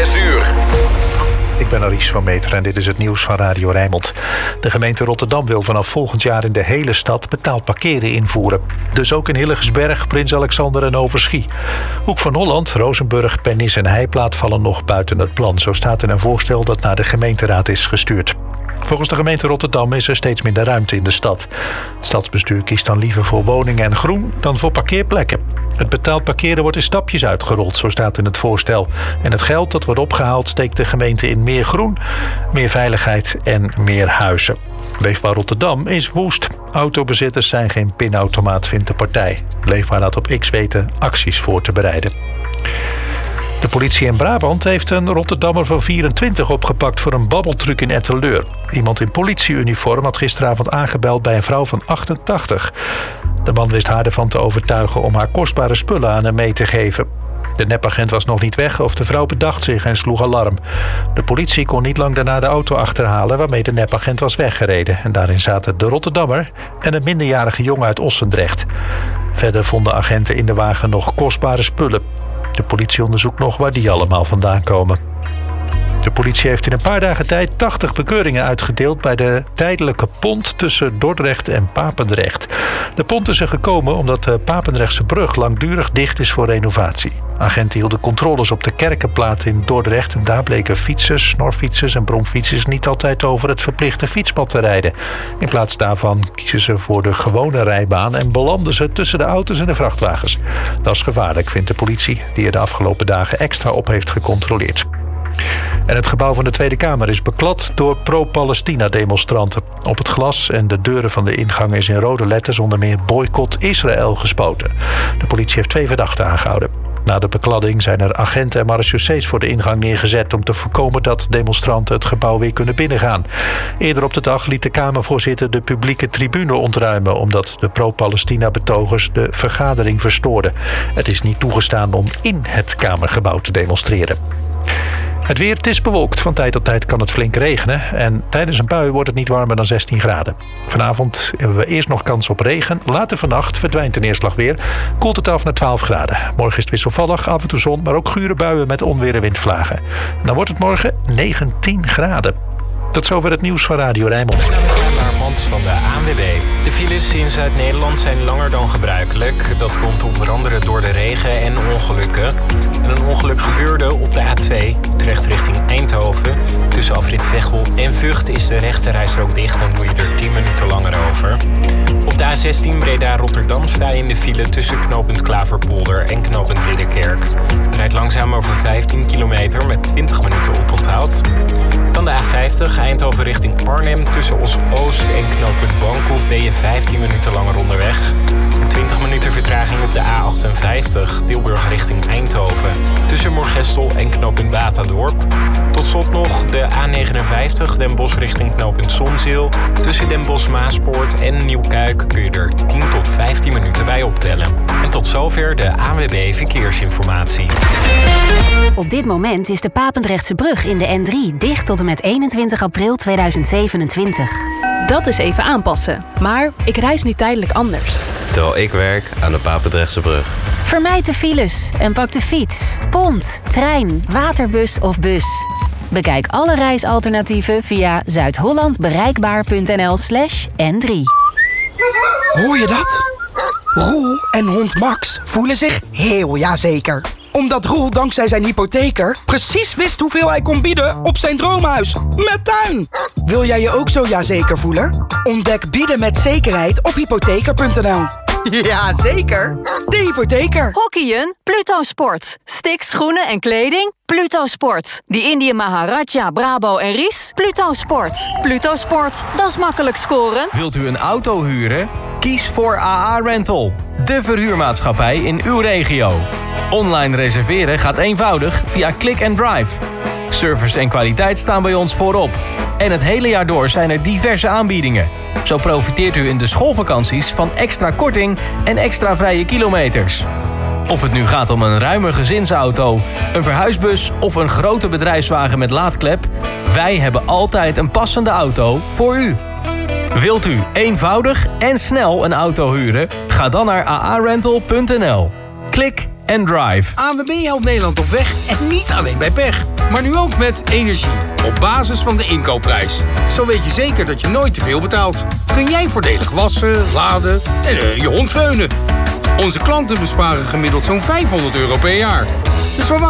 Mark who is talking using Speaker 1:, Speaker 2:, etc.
Speaker 1: 6 uur.
Speaker 2: Ik ben Aries van Meteren en dit is het nieuws van Radio Rijnmond. De gemeente Rotterdam wil vanaf volgend jaar in de hele stad betaald parkeren invoeren. Dus ook in Hillegersberg, Prins Alexander en Overschie. Hoek van Holland, Rozenburg, Pernis en Heijplaat vallen nog buiten het plan. Zo staat in een voorstel dat naar de gemeenteraad is gestuurd. Volgens de gemeente Rotterdam is er steeds minder ruimte in de stad. Het stadsbestuur kiest dan liever voor woningen en groen dan voor parkeerplekken. Het betaald parkeren wordt in stapjes uitgerold, zo staat in het voorstel. En het geld dat wordt opgehaald steekt de gemeente in meer groen, meer veiligheid en meer huizen. Leefbaar Rotterdam is woest. Autobezitters zijn geen pinautomaat, vindt de partij. Leefbaar laat op X weten acties voor te bereiden. De politie in Brabant heeft een Rotterdammer van 24 opgepakt voor een babbeltruc in Etteleur. Iemand in politieuniform had gisteravond aangebeld bij een vrouw van 88. De man wist haar ervan te overtuigen om haar kostbare spullen aan hem mee te geven. De nepagent was nog niet weg of de vrouw bedacht zich en sloeg alarm. De politie kon niet lang daarna de auto achterhalen waarmee de nepagent was weggereden. En daarin zaten de Rotterdammer en een minderjarige jongen uit Ossendrecht. Verder vonden agenten in de wagen nog kostbare spullen. De politie onderzoekt nog waar die allemaal vandaan komen. De politie heeft in een paar dagen tijd 80 bekeuringen uitgedeeld bij de tijdelijke pont tussen Dordrecht en Papendrecht. De pont is er gekomen omdat de Papendrechtse brug langdurig dicht is voor renovatie. Agenten hielden controles op de Kerkenplaat in Dordrecht en daar bleken fietsers, snorfietsers en bromfietsers niet altijd over het verplichte fietspad te rijden. In plaats daarvan kiezen ze voor de gewone rijbaan en belanden ze tussen de auto's en de vrachtwagens. Dat is gevaarlijk, vindt de politie, die er de afgelopen dagen extra op heeft gecontroleerd. En het gebouw van de Tweede Kamer is beklad door pro-Palestina-demonstranten. Op het glas en de deuren van de ingang is in rode letters onder meer boycott Israël gespoten. De politie heeft 2 verdachten aangehouden. Na de bekladding zijn er agenten en marechaussees voor de ingang neergezet om te voorkomen dat demonstranten het gebouw weer kunnen binnengaan. Eerder op de dag liet de Kamervoorzitter de publieke tribune ontruimen omdat de pro-Palestina-betogers de vergadering verstoorden. Het is niet toegestaan om in het Kamergebouw te demonstreren. Het weer, het is bewolkt. Van tijd tot tijd kan het flink regenen. En tijdens een bui wordt het niet warmer dan 16 graden. Vanavond hebben we eerst nog kans op regen. Later vannacht verdwijnt de neerslag weer. Koelt het af naar 12 graden. Morgen is het wisselvallig, af en toe zon, maar ook gure buien met onweer en windvlagen. En dan wordt het morgen 19 graden. Tot zover het nieuws van Radio Rijnmond.
Speaker 3: Van de ANWB. De files in Zuid-Nederland zijn langer dan gebruikelijk. Dat komt onder andere door de regen en ongelukken. En een ongeluk gebeurde op de A2, Utrecht richting Eindhoven. Tussen afrit Veghel en Vught is de rechterrijstrook dicht en doe je er 10 minuten langer over. Op de A16 Breda-Rotterdam sta je in de file tussen knooppunt Klaverpolder en knooppunt Ridderkerk. Je rijdt langzaam over 15 kilometer met 20 minuten oponthoud. Dan de A50 Eindhoven richting Arnhem tussen Os-Oost en knooppunt Bankhoef ben je 15 minuten langer onderweg. En 20 minuten vertraging op de A58 Tilburg richting Eindhoven tussen Moergestel en knooppunt Batadorp. Tot slot nog de A59 Den Bosch richting knooppunt Zonzeel. Tussen Den Bosch-Maaspoort en Nieuwkuik kun je er 10 tot 15 minuten bij optellen. En tot zover de ANWB Verkeersinformatie.
Speaker 4: Op dit moment is de Papendrechtse brug in de N3 dicht tot en met 21 april 2027.
Speaker 5: Dat is even aanpassen, maar ik reis nu tijdelijk anders.
Speaker 6: Terwijl ik werk aan de Papendrechtse brug.
Speaker 4: Vermijd de files en pak de fiets, pont, trein, waterbus of bus. Bekijk alle reisalternatieven via zuidhollandbereikbaar.nl/N3.
Speaker 7: Hoor je dat? Roel en hond Max voelen zich heel jazeker. Omdat Roel dankzij zijn hypotheker precies wist hoeveel hij kon bieden op zijn droomhuis. Met tuin! Wil jij je ook zo jazeker voelen? Ontdek bieden met zekerheid op hypotheker.nl. Ja, zeker. De hypotheker.
Speaker 8: Hockeyen? Pluto Sport. Sticks, schoenen en kleding? Pluto Sport. Die Indië Maharaja, Brabo en Ries? Pluto Sport. Pluto Sport, dat is makkelijk scoren.
Speaker 9: Wilt u een auto huren? Kies voor AA Rental. De verhuurmaatschappij in uw regio. Online reserveren gaat eenvoudig via Click and Drive. Service en kwaliteit staan bij ons voorop. En het hele jaar door zijn er diverse aanbiedingen. Zo profiteert u in de schoolvakanties van extra korting en extra vrije kilometers. Of het nu gaat om een ruime gezinsauto, een verhuisbus of een grote bedrijfswagen met laadklep, wij hebben altijd een passende auto voor u. Wilt u eenvoudig en snel een auto huren? Ga dan naar aarental.nl. Klik en Drive.
Speaker 1: ANWB helpt Nederland op weg en niet alleen bij pech. Maar nu ook met energie. Op basis van de inkoopprijs. Zo weet je zeker dat je nooit te veel betaalt. Kun jij voordelig wassen, laden en je hond veunen. Onze klanten besparen gemiddeld zo'n €500 per jaar. Dus waar wacht